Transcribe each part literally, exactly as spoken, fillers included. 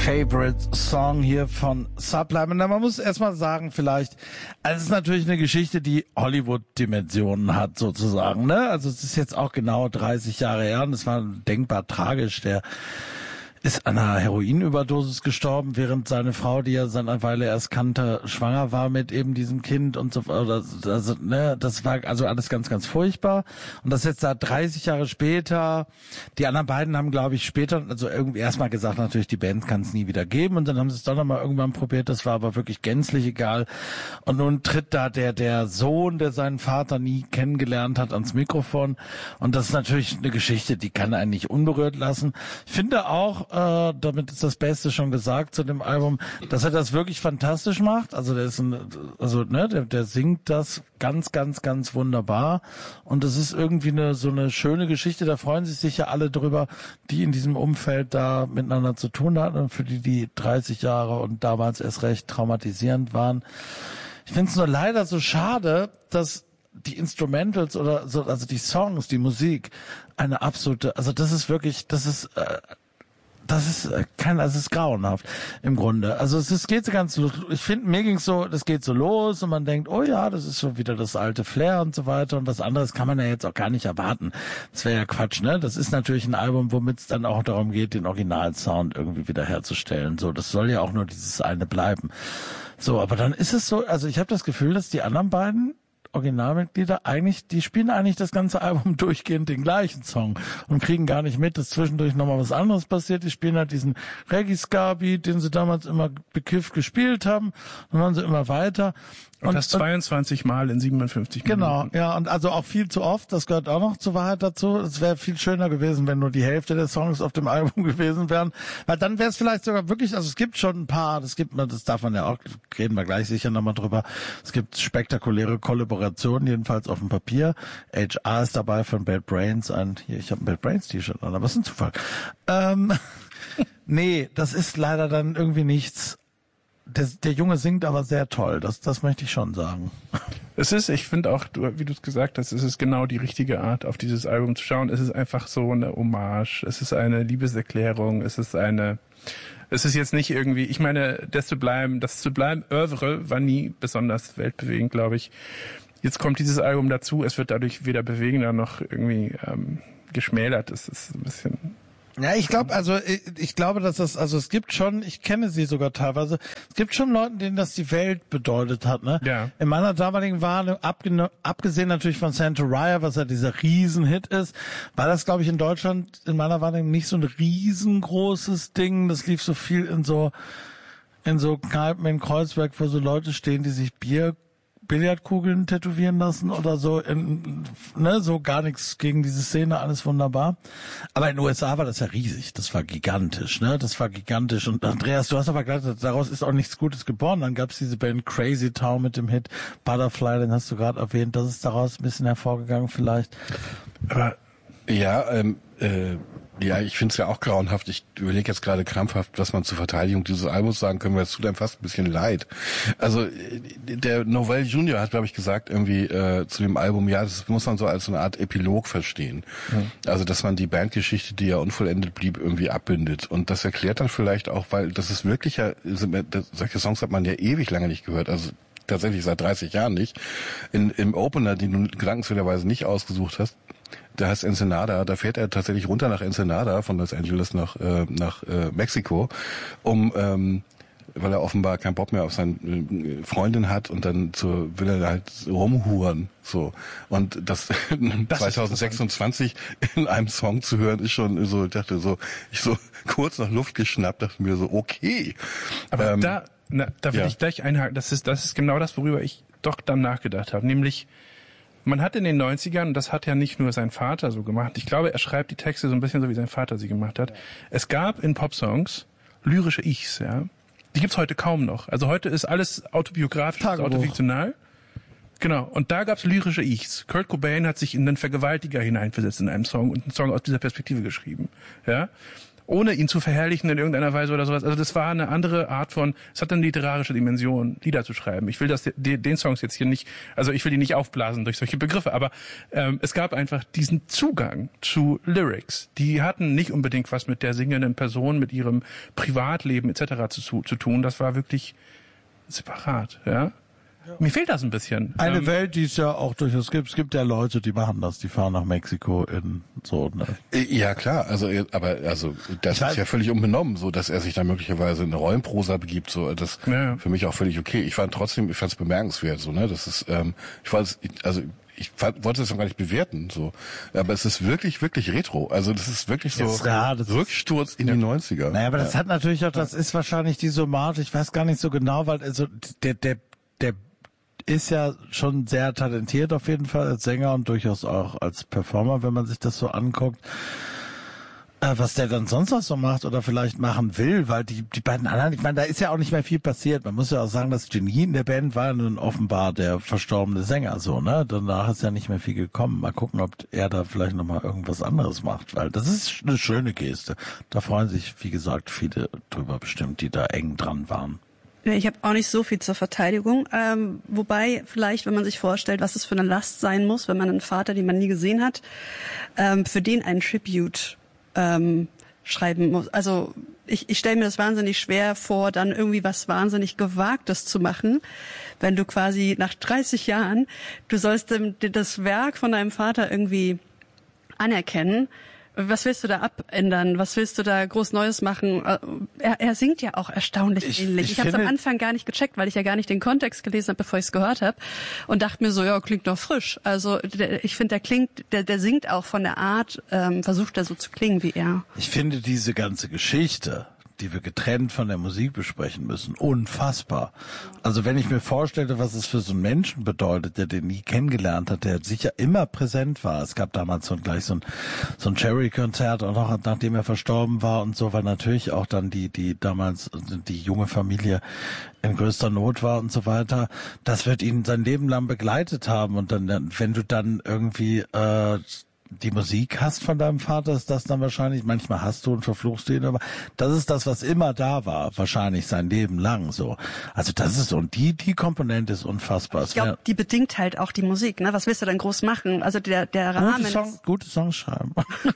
Favorite Song hier von Sublime. Und man muss erstmal sagen, vielleicht, also es ist natürlich eine Geschichte, die Hollywood-Dimensionen hat, sozusagen, ne? Also es ist jetzt auch genau dreißig Jahre her und es war denkbar tragisch. Der ist an einer Heroinüberdosis gestorben, während seine Frau, die er seit einer Weile erst kannte, schwanger war mit eben diesem Kind und so. Oder, also, ne, das war also alles ganz, ganz furchtbar. Und das jetzt da dreißig Jahre später. Die anderen beiden haben, glaube ich, später, also irgendwie erstmal gesagt, natürlich, die Band kann es nie wieder geben. Und dann haben sie es doch nochmal irgendwann probiert. Das war aber wirklich gänzlich egal. Und nun tritt da der, der Sohn, der seinen Vater nie kennengelernt hat, ans Mikrofon. Und das ist natürlich eine Geschichte, die kann einen nicht unberührt lassen. Ich finde auch, Äh, damit ist das Beste schon gesagt zu dem Album, dass er das wirklich fantastisch macht. Also der ist ein, also ne, der, der singt das ganz, ganz, ganz wunderbar. Und es ist irgendwie eine so eine schöne Geschichte. Da freuen sich sicher alle drüber, die in diesem Umfeld da miteinander zu tun hatten und für die die dreißig Jahre und damals erst recht traumatisierend waren. Ich finde es nur leider so schade, dass die Instrumentals oder so, also die Songs, die Musik, eine absolute, also das ist wirklich, das ist äh, Das ist kein, also es ist grauenhaft im Grunde. Also es ist, geht so ganz, ich finde, mir ging's so, das geht so los und man denkt, oh ja, das ist schon wieder das alte Flair und so weiter und was anderes kann man ja jetzt auch gar nicht erwarten. Das wäre ja Quatsch, ne? Das ist natürlich ein Album, womit es dann auch darum geht, den Originalsound irgendwie wieder herzustellen. So, das soll ja auch nur dieses eine bleiben. So, aber dann ist es so, also ich habe das Gefühl, dass die anderen beiden Originalmitglieder eigentlich, die spielen eigentlich das ganze Album durchgehend den gleichen Song und kriegen gar nicht mit, dass zwischendurch nochmal was anderes passiert. Die spielen halt diesen Reggae-Ska-Beat, den sie damals immer bekifft gespielt haben, dann waren sie immer weiter. Und, und das zweiundzwanzig Mal in siebenundfünfzig Minuten. Genau, ja, und also auch viel zu oft, das gehört auch noch zur Wahrheit dazu. Es wäre viel schöner gewesen, wenn nur die Hälfte der Songs auf dem Album gewesen wären, weil dann wäre es vielleicht sogar wirklich, also es gibt schon ein paar, das gibt man, das darf man ja auch, reden wir gleich sicher nochmal drüber, es gibt spektakuläre Kollaborationen, jedenfalls auf dem Papier. H R ist dabei von Bad Brains, ein, hier, ich habe ein Bad Brains T-Shirt an, aber was ist ein Zufall. Ähm, nee, das ist leider dann irgendwie nichts. Der, der Junge singt aber sehr toll, das, das möchte ich schon sagen. Es ist, ich finde auch, wie du es gesagt hast, es ist genau die richtige Art, auf dieses Album zu schauen. Es ist einfach so eine Hommage, es ist eine Liebeserklärung, es ist eine, es ist jetzt nicht irgendwie, ich meine, das Sublime, das Sublime Oeuvre war nie besonders weltbewegend, glaube ich. Jetzt kommt dieses Album dazu, es wird dadurch weder bewegender noch irgendwie ähm, geschmälert. Es ist ein bisschen... Ja, ich glaube, also ich, ich glaube, dass das, also es gibt schon, ich kenne sie sogar teilweise, es gibt schon Leuten, denen das die Welt bedeutet hat, ne? Ja. In meiner damaligen Wahrnehmung, abgene- abgesehen natürlich von Santa Raya, was ja dieser Riesenhit ist, war das, glaube ich, in Deutschland in meiner Wahrnehmung nicht so ein riesengroßes Ding. Das lief so viel in so, in so Kneipen in Kreuzberg, wo so Leute stehen, die sich Bier Billardkugeln tätowieren lassen oder so, in, ne, so gar nichts gegen diese Szene, alles wunderbar. Aber in den U S A war das ja riesig, das war gigantisch, ne, das war gigantisch. Und Andreas, du hast aber gesagt, daraus ist auch nichts Gutes geboren. Dann gab's diese Band Crazy Town mit dem Hit Butterfly, den hast du gerade erwähnt, das ist daraus ein bisschen hervorgegangen vielleicht. Aber ja, ähm, äh, ja, ich finde es ja auch grauenhaft. Ich überlege jetzt gerade krampfhaft, was man zur Verteidigung dieses Albums sagen können, weil es tut einem fast ein bisschen leid. Also der Novell Junior hat, glaube ich, gesagt irgendwie äh, zu dem Album, ja, das muss man so als so eine Art Epilog verstehen. Mhm. Also dass man die Bandgeschichte, die ja unvollendet blieb, irgendwie abbindet. Und das erklärt dann vielleicht auch, weil das ist wirklich ja, solche Songs hat man ja ewig lange nicht gehört. Also tatsächlich seit dreißig Jahren nicht. In, im Opener, den du gedankenswerterweise nicht ausgesucht hast, da heißt Ensenada, da fährt er tatsächlich runter nach Ensenada von Los Angeles nach äh, nach äh, Mexiko, um ähm, weil er offenbar keinen Bock mehr auf seine äh, Freundin hat und dann zur, will er halt rumhuren, so. Und das, das zwanzig sechsundzwanzig in einem Song zu hören, ist schon so, ich dachte so, ich so kurz nach Luft geschnappt, dachte mir so, okay. Aber ähm, da, na, da will ja. ich gleich einhaken, das ist, das ist genau das, worüber ich doch dann nachgedacht habe, nämlich man hat in den neunzigern, und das hat ja nicht nur sein Vater so gemacht, ich glaube, er schreibt die Texte so ein bisschen so, wie sein Vater sie gemacht hat. Es gab in Popsongs lyrische Ichs, ja. Die gibt's heute kaum noch. Also heute ist alles autobiografisch, autofiktional. Genau. Und da gab's lyrische Ichs. Kurt Cobain hat sich in den Vergewaltiger hineinversetzt in einem Song und einen Song aus dieser Perspektive geschrieben, ja. ohne ihn zu verherrlichen in irgendeiner Weise oder sowas. Also das war eine andere Art von, es hat eine literarische Dimension, Lieder zu schreiben. Ich will das den Songs jetzt hier nicht, also ich will die nicht aufblasen durch solche Begriffe, aber ähm, es gab einfach diesen Zugang zu Lyrics. Die hatten nicht unbedingt was mit der singenden Person, mit ihrem Privatleben et cetera zu, zu tun. Das war wirklich separat, ja. Ja. Mir fehlt das ein bisschen. Eine ähm, Welt, die es ja auch durchaus gibt. Es gibt ja Leute, die machen das, die fahren nach Mexiko in so, ne? Ja, klar, also, aber, also, das ist ja völlig unbenommen, so, dass er sich da möglicherweise in eine Rollenprosa begibt, so, das, ja. Für mich auch völlig okay. Ich fand trotzdem, ich fand es bemerkenswert, so, ne, das ist, ähm, ich fand es, also, ich fand, wollte es noch gar nicht bewerten, so. Aber es ist wirklich, wirklich retro. Also, das ist wirklich so yes, ja, das Rücksturz in ja. die neunziger. Naja, aber das ja. hat natürlich auch, das ist wahrscheinlich die Hommage, ich weiß gar nicht so genau, weil, also, der, der, der, ist ja schon sehr talentiert auf jeden Fall als Sänger und durchaus auch als Performer, wenn man sich das so anguckt. Äh, was der dann sonst noch so macht oder vielleicht machen will, weil die die beiden anderen, ich meine, da ist ja auch nicht mehr viel passiert. Man muss ja auch sagen, das Genie in der Band war nun offenbar der verstorbene Sänger, so, ne? Danach ist ja nicht mehr viel gekommen. Mal gucken, ob er da vielleicht nochmal irgendwas anderes macht, weil das ist eine schöne Geste. Da freuen sich, wie gesagt, viele drüber bestimmt, die da eng dran waren. Ich habe auch nicht so viel zur Verteidigung, ähm, wobei vielleicht, wenn man sich vorstellt, was es für eine Last sein muss, wenn man einen Vater, den man nie gesehen hat, ähm, für den einen Tribute ähm, schreiben muss. Also ich, ich stelle mir das wahnsinnig schwer vor, dann irgendwie was wahnsinnig Gewagtes zu machen, wenn du quasi nach dreißig Jahren, du sollst dem, das Werk von deinem Vater irgendwie anerkennen. Was willst du da abändern? Was willst du da groß Neues machen? Er, er singt ja auch erstaunlich ich, ähnlich. Ich, ich habe es am Anfang gar nicht gecheckt, weil ich ja gar nicht den Kontext gelesen habe, bevor ich es gehört habe. Und dachte mir so, ja, klingt doch frisch. Also der, ich finde, der klingt, der, der singt auch von der Art, ähm, versucht er so zu klingen wie er. Ich finde diese ganze Geschichte, die wir getrennt von der Musik besprechen müssen, unfassbar. Also wenn ich mir vorstelle, was es für so einen Menschen bedeutet, der den nie kennengelernt hat, der sicher immer präsent war. Es gab damals so gleich so ein, so ein Cherry-Konzert, auch noch nachdem er verstorben war und so, weil natürlich auch dann die, die damals, die junge Familie in größter Not war und so weiter. Das wird ihn sein Leben lang begleitet haben und dann, wenn du dann irgendwie, äh, die Musik hast von deinem Vater, ist das dann wahrscheinlich, manchmal hast du und verfluchst ihn, aber das ist das, was immer da war, wahrscheinlich sein Leben lang so. Also das ist so, und die, die Komponente ist unfassbar. Ich glaube, die bedingt halt auch die Musik, ne? Was willst du denn groß machen? Also der, der Rahmen. Gute, Song, gute Songs schreiben.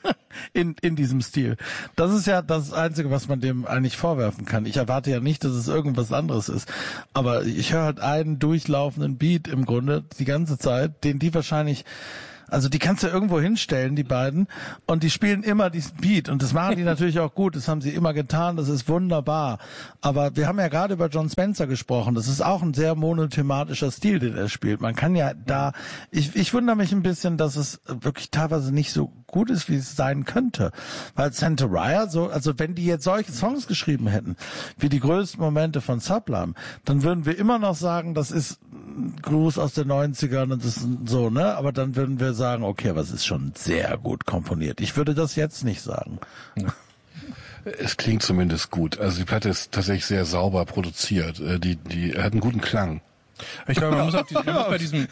in, in diesem Stil. Das ist ja das Einzige, was man dem eigentlich vorwerfen kann. Ich erwarte ja nicht, dass es irgendwas anderes ist. Aber ich höre halt einen durchlaufenden Beat im Grunde die ganze Zeit, den die wahrscheinlich, also die kannst du irgendwo hinstellen, die beiden, und die spielen immer diesen Beat. Und das machen die natürlich auch gut. Das haben sie immer getan. Das ist wunderbar. Aber wir haben ja gerade über Jon Spencer gesprochen. Das ist auch ein sehr monothematischer Stil, den er spielt. Man kann ja da, ich, ich wundere mich ein bisschen, dass es wirklich teilweise nicht so gut ist, wie es sein könnte. Weil Santa Raya, so, also wenn die jetzt solche Songs geschrieben hätten, wie die größten Momente von Sublime, dann würden wir immer noch sagen, das ist ein Gruß aus den neunzigern und das ist so, ne? Aber dann würden wir sagen, okay, aber es ist schon sehr gut komponiert. Ich würde das jetzt nicht sagen. Ja. Es klingt zumindest gut. Also die Platte ist tatsächlich sehr sauber produziert. Die, die hat einen guten Klang. Ich glaube, man muss, auf die, man muss bei diesem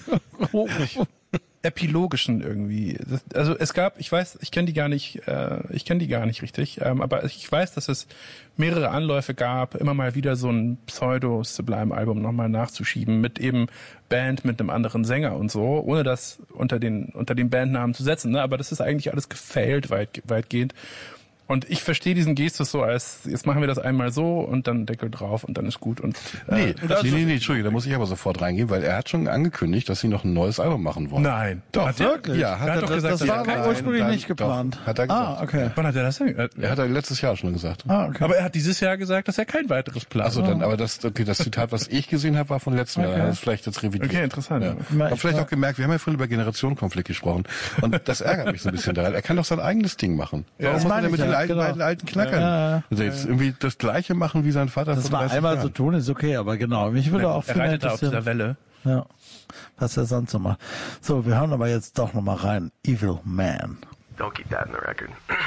epilogischen irgendwie. Das, also es gab, ich weiß, ich kenne die gar nicht, äh, ich kenne die gar nicht richtig, ähm, aber ich weiß, dass es mehrere Anläufe gab, immer mal wieder so ein Pseudo-Sublime-Album nochmal nachzuschieben mit eben Band mit einem anderen Sänger und so, ohne das unter den unter den Bandnamen zu setzen. Ne? Aber das ist eigentlich alles gefailt weit, weitgehend. Und ich verstehe diesen Gestus so als, jetzt machen wir das einmal so und dann Deckel drauf und dann ist gut. Und äh, nee, das nee, nee, nee, Entschuldigung, da muss ich aber sofort reingehen, weil er hat schon angekündigt, dass sie noch ein neues Album machen wollen. Nein. Doch, hat wirklich? Er, ja, hat er, er doch gesagt, das, das war aber ursprünglich nicht geplant. Doch, hat er gesagt. Ah, okay. Wann hat er das denn? Er hat er letztes Jahr schon gesagt. Ah, okay. Aber er hat dieses Jahr gesagt, dass er kein weiteres plant. Also dann, aber das, okay, das Zitat, was ich gesehen habe, war von letztem okay. Jahr. Das ist vielleicht jetzt revidiert. Okay, interessant. Ja. Ich habe vielleicht auch gemerkt, wir haben ja vorhin über Generationenkonflikt gesprochen. Und das ärgert mich so ein bisschen daran. Er kann doch sein eigenes Ding machen. Ja, Warum muss er denn mit ja, den alten, genau. beiden alten Knackern? Ja. Also jetzt irgendwie das Gleiche machen wie sein Vater. Das mal einmal Jahren. So tun ist okay, aber genau. Mich würde er, auch er reitet da auf dieser Welle. Ja, was er sonst so macht. So, wir hören aber jetzt doch nochmal rein. Evil Man. Don't keep that in the record.